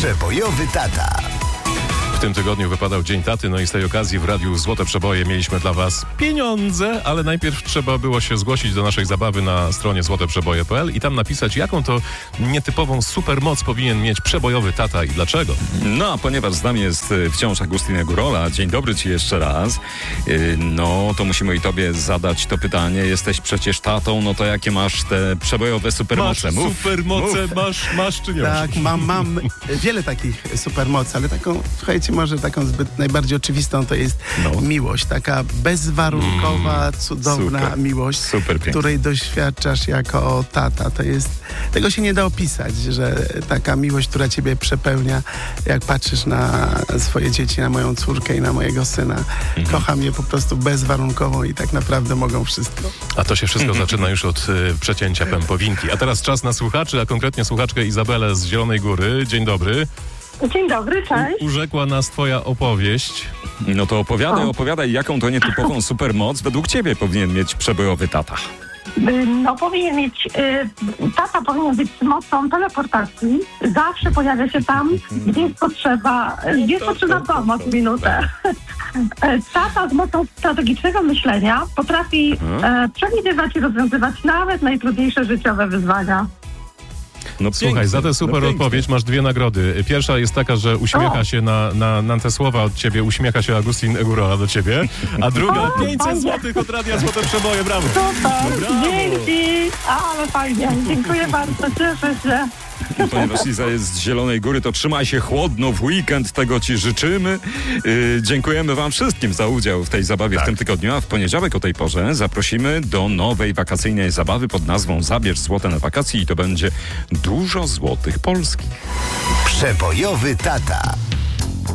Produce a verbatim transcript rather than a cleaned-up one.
Przebojowy tata. W tym tygodniu wypadał Dzień Taty, no i z tej okazji w Radiu Złote Przeboje mieliśmy dla was pieniądze, ale najpierw trzeba było się zgłosić do naszej zabawy na stronie złote przeboje kropka p l i tam napisać, jaką to nietypową supermoc powinien mieć przebojowy tata i dlaczego. No, a ponieważ z nami jest wciąż Agustin Górola, dzień dobry ci jeszcze raz, no to musimy i tobie zadać to pytanie. Jesteś przecież tatą, no to jakie masz te przebojowe supermoce? Masz Mów. supermoce, Mów. masz, masz czy nie Tak, masz? mam, mam wiele takich supermocy, ale taką, słuchajcie, może taką zbyt najbardziej oczywistą to jest No. miłość. Taka bezwarunkowa, Mm, cudowna super, miłość, super pięknie. której doświadczasz jako tata. To jest, tego się nie da opisać, że taka miłość, która ciebie przepełnia, jak patrzysz na swoje dzieci, na moją córkę i na mojego syna. Mhm. Kocham je po prostu bezwarunkowo i tak naprawdę mogą wszystko. A to się wszystko zaczyna już od y, przecięcia pępowinki. A teraz czas na słuchaczy, a konkretnie słuchaczkę Izabelę z Zielonej Góry. Dzień dobry. Dzień dobry, cześć. Urzekła nas twoja opowieść. No to opowiadaj, opowiadaj, jaką to nietypową supermoc według ciebie powinien mieć przebojowy tata. Y, No powinien mieć, y, tata powinien być z mocą teleportacji. Zawsze pojawia się tam, gdzie jest potrzeba, gdzie jest potrzebna pomoc w minutę. Tata z mocą strategicznego myślenia potrafi e, przewidywać i rozwiązywać nawet najtrudniejsze życiowe wyzwania. No Słuchaj, pięknie, za tę super no pięknie. odpowiedź masz dwie nagrody. Pierwsza jest taka, że uśmiecha O. się na, na, na te słowa od ciebie, uśmiecha się Agustin Górola do ciebie, a druga O, pięćset fajnie. złotych od Radia Złote Przeboje, brawo! Super, Brawo. dzięki, ale fajnie, dziękuję bardzo, cieszę się. Ponieważ Liza jest z Zielonej Góry, to trzymaj się chłodno w weekend, tego ci życzymy. Yy, dziękujemy wam wszystkim za udział w tej zabawie Tak. w tym tygodniu, a w poniedziałek o tej porze zaprosimy do nowej wakacyjnej zabawy pod nazwą Zabierz złote na wakacje i to będzie dużo złotych polskich. Przebojowy tata.